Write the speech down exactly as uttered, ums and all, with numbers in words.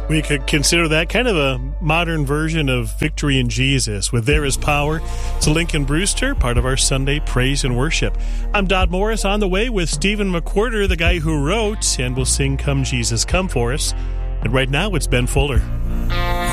We could consider that kind of a modern version of Victory in Jesus with There Is Power. It's Lincoln Brewster, part of our Sunday Praise and Worship. I'm Dodd Morris, on the way with Stephen McWhorter, the guy who wrote, and we'll sing Come Jesus Come for us. And right now it's Ben Fuller.